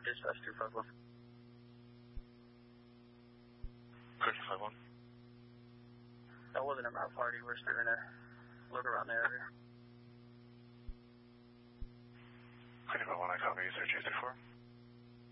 dispatch 251. 251. That wasn't a mouth party. We're still gonna look around the area. 251, I copy. Is there 234?